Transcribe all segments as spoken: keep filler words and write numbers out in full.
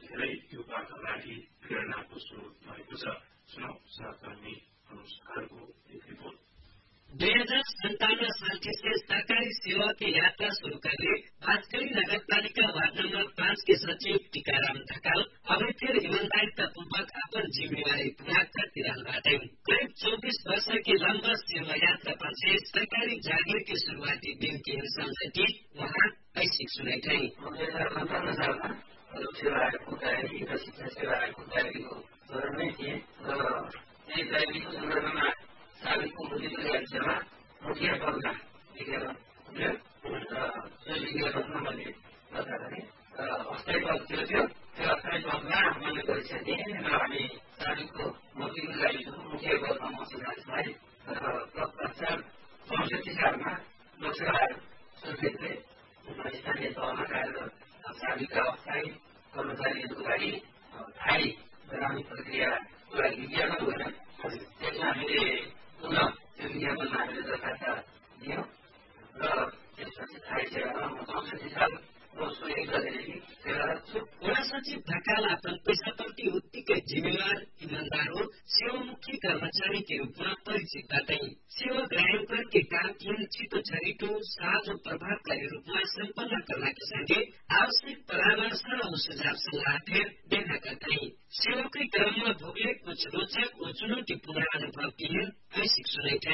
धेरै युवाका लागि प्रेरणाको स्रोत भएको छ। सुनौ सहकर्मी अनुज खड्को एक रिपोर्ट। दुई हजार सन्तावन साल से सरकारी सेवा की यात्रा शुरू करने बांसकरी नगर पालिका वार्ड नंबर पाँच के सचिव टीकाराम ढकाल अभी फिर ईमानदारिता पूर्वक अपन जिम्मेवारी पूरा करते रहते। करीब चौबीस वर्ष की लंबा सेवा यात्रा पछि सरकारी जागीर की शुरुआती दिन की सम्झटी वहाँ ऐसी सुनाई थे। साबितको मुद्दाको गाडीमा मुखिया पदमा लेखेर यो सोसियल पदमा मैले बताएँ अस्थायी पद थियो त्यो त्यो अस्थायी पदमा मैले परीक्षा दिएँ र हामी साबितको मुखियाको गाडी मुखिया पदमा मसिनालाई पश्चात चौसठी सालमा लोकसभा सोच्दै स्थानीय तहमा कार्यरत साबितका अस्थायी कर्मचारीहरूको लागि थाई ग्रामीण प्रक्रियाको लागि विज्ञापन गरेर त्यसमा हामीले पुनः त्यो विज्ञापनमा हामीले दरखास्त दियौँ र त्यसपछि थाई सेवामा म चौसठी साल वर्षको एक गतेदेखि सेवारत छु। वडा सचिव ढकाल अपन पेशाप्रति उत्तिकै जिम्मेवार ईमानदार हो सेवामुखी कर्मचारी के रूप में परिचित बताई। सेवा ग्राहकों के काम छिटो छरिटो साझो प्रभावकारी रूप में सम्पन्न करने के संगे आवश्यक परामर्श और सुझाव सल्लाह फिर देना करते हैं। सेवा के क्रम में भोगले कुछ रोचक और चुनौतीपूर्ण अनुभव की है ऐसी सुनाई थे।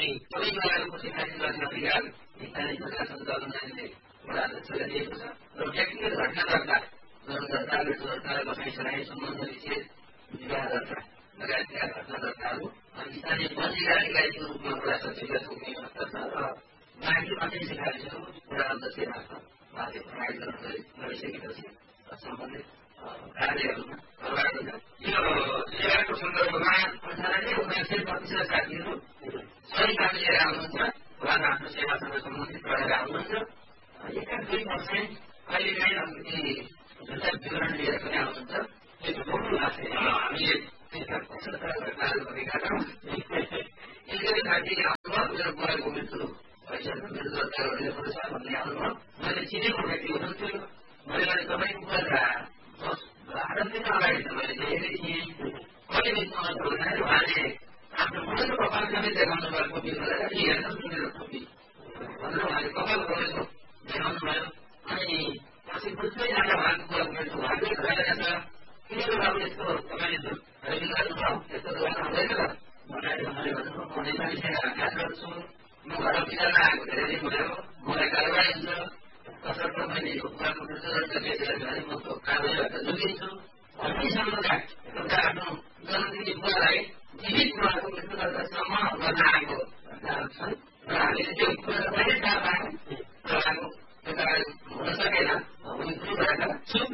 व्यक्तिगत घटना गर्दा दर्ताले दर्ता बसाइसराई सम्बन्ध विशेष विवाह दर्ता लगायतका घटना दर्ताहरू स्थानीय पञ्जीकारिकाको रूपमा वडा सचिवलाई सुक्ने अवस्था छ र बाँकी अन्य सिफारिसहरू वडा अध्यक्ष मार्फत उहाँले प्रमाणित गरिसकेपछि सम्बन्धित कार्यहरूमा प्रभावित यो सेवाको सन्दर्भमा अन्ठानब्बे उनासी प्रतिशत साथीहरू सही काम लिएर आउनुहुन्छ उहाँको आफ्नो सेवासँग सम्बन्धित रहेर आउनुहुन्छ। एका दुई पर्सेन्ट अहिले नै अलिकति जुन विवरण लिएर पनि आउनुहुन्छ त्यो बोल्नु भएको छैन। हामीले त्यसका पचहत्तर घटनाहरू गरेका छौँ। यसरी साथी आउनुभयो मेरो बोलेको मृत्यु भइसक्यो मेरो दर्ता गरिएको छ भन्ने आउनुभयो। मैले चिनेको व्यक्ति हुनुहुन्थ्यो मैले तपाईँको कुरा दस बाह्र दिन अगाडि त मैले देखेकै थिएँ कहिले भेट्नु भन्दाखेरि उहाँले आफ्नो मुटुको कपाल समेत देखाउनु भएको खोपी गरेर हेर्नुहोस् मेरो खोपी भनेर उहाँले कपाल गरेको देखाउनु भयो। अनि पछि बुझ्दै जाँदा उहाँको कुरा मृत्यु उहाँकै भइरहेको छ। किन बाबु यस्तो तपाईँले रेडी गर्नुभयो यस्तो गर्नु हुँदैन त भनेर मैले भन्नुभयो म नेपाली सेनामा कार्यरत छु म घर विचारमा आएको धेरै दिन भयो मलाई कारवाही हुन्छ तसर्थ मैले यो कुराको मृत्यु दण्ड केस हेर्ने भने म त्यो कारवाहीबाट जोगिन्छु भन्नेसम्मका